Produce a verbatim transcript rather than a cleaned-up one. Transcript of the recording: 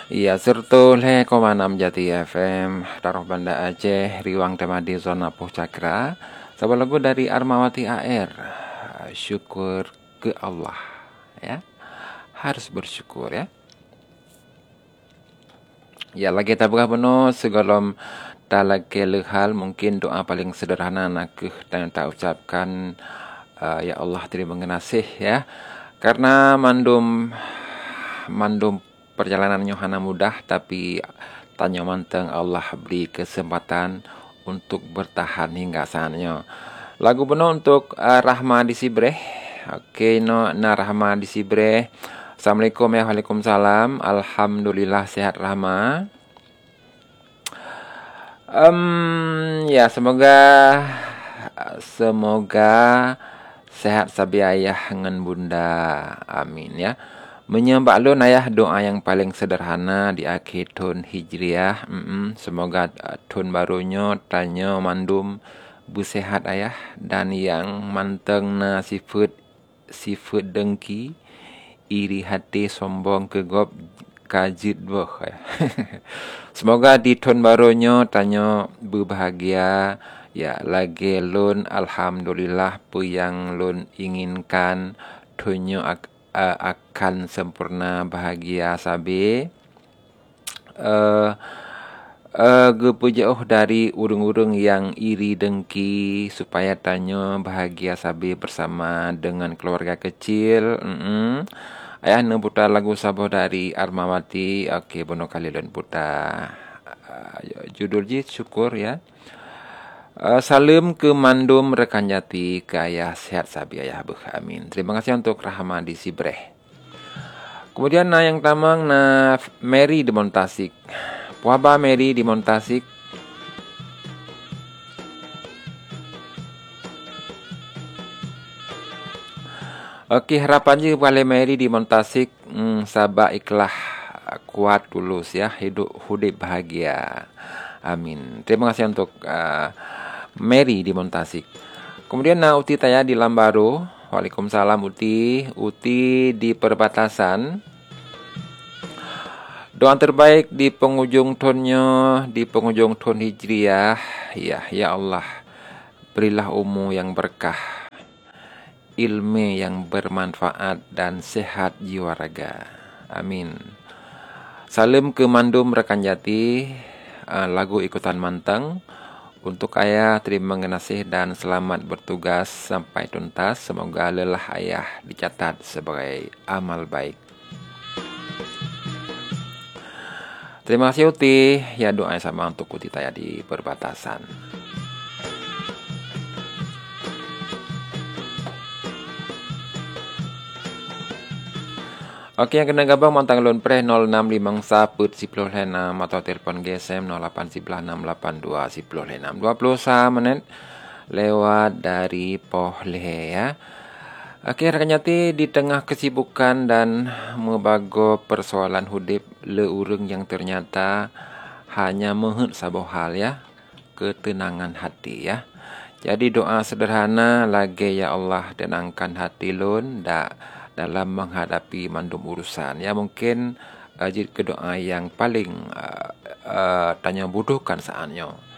Iya, serta le Komanam Jati F M, Taruh Banda Aceh, Riwang Temadi Zona Poh Cakra. Sebuah lagu dari Armawati A R. Syukur ke Allah, ya. Harus bersyukur, ya. Ya, lagi tabah benar segala talake lehal mungkin doa paling sederhana nak dan tak ucapkan uh, ya Allah terima kasih, ya. Karena mandum mandum perjalanan Yohana mudah, tapi tanya manteng Allah beri kesempatan untuk bertahan hingga saatnya. Lagu penuh untuk uh, Rahma di Sibreh. Okey, no, na Rahma di Sibreh. Assalamualaikum ya, waalaikumsalam. Alhamdulillah sehat Rahma. Um, ya semoga semoga sehat sabi ayah dengan bunda. Amin ya. Menyembah lun ayah doa yang paling sederhana di akhir tahun Hijriah. Mm-mm. Semoga uh, tahun barunya tanya mandum bersehat ayah dan yang manteng na sifat sifat dengki, iri hati, sombong, kegop, kajit boh. Semoga di tahun barunya tanya berbahagia. Ya, lagi lun alhamdulillah pu yang lun inginkan tunyo ak, uh, akan sempurna bahagia sabi. Uh, uh, Gepu jauh dari urung-urung yang iri dengki supaya tanya bahagia sabi bersama dengan keluarga kecil. Mm-mm. Ayah ne putar lagu saboh dari Armawati. Okey, bono kali lun putar. Uh, judul je syukur ya. Uh, salam ke mandum rekan jati ke ayah sehat sabi ayah beh. Amin. Terima kasih untuk Rahma di Sibreh. Kemudian na yang tamang na Mary di Montasik. Puaba Mary di Montasik. Okey, harapan je kepada Mary di Montasik. Hmm, sabar ikhlas kuat tulus ya, hidup hudip bahagia. Amin. Terima kasih untuk uh, Mary di Montasik. Kemudian na Uti Taya di Lambaro. Waalaikumsalam Uti. Uti di perbatasan. Doa terbaik di penghujung tahunnya, di penghujung tahun Hijriah. Ya, ya Allah, berilah umur yang berkah, ilmu yang bermanfaat dan sehat jiwa raga. Amin. Salam ke mandum rekan jati. Uh, lagu ikutan manteng. Untuk ayah terima kasih dan selamat bertugas sampai tuntas. Semoga lelah ayah dicatat sebagai amal baik. Terima kasih Uti. Ya, doa sama untuk Uti Taya di perbatasan. Okey, yang kena gabung montang lun preh nol enam lima saput sepuluh enam atau telefon G S M nol lapan sembilan enam lapan dua sepuluh enam. dua puluh satu menit lewat dari Poh Lehe ya. Okey, rakan jati di tengah kesibukan dan mebago persoalan hudip le urang yang ternyata hanya mehut sabo hal ya, ketenangan hati ya. Jadi doa sederhana lagi ya Allah tenangkan hati lun dak dalam menghadapi mandum urusan ya, mungkin uh, jid ke doa yang paling uh, uh, tanya butuhkan saatnya.